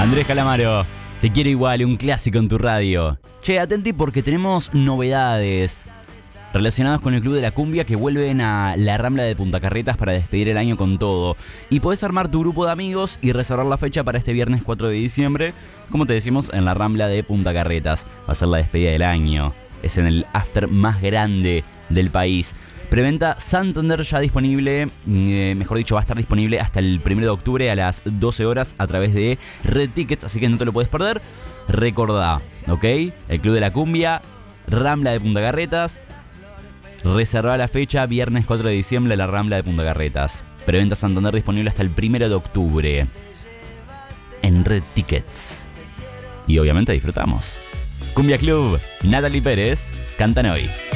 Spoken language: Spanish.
Andrés Calamaro, te quiero igual, un clásico en tu radio. Che, atentí porque tenemos novedades relacionadas con el Club de la Cumbia que vuelven a la Rambla de Punta Carretas para despedir el año con todo. Y podés armar tu grupo de amigos y reservar la fecha para este viernes 4 de diciembre, como te decimos, en la Rambla de Punta Carretas. Va a ser la despedida del año. Es en el after más grande del país. Preventa Santander ya disponible, mejor dicho, va a estar disponible hasta el 1 de octubre a las 12 horas a través de Red Tickets, así que no te lo puedes perder. Recordá, ¿ok? El Club de la Cumbia, Rambla de Punta Carretas. Reserva la fecha, viernes 4 de diciembre, la Rambla de Punta Carretas. Preventa Santander disponible hasta el 1 de octubre en Red Tickets. Y obviamente disfrutamos. Cumbia Club, Natalie Pérez, cantan hoy.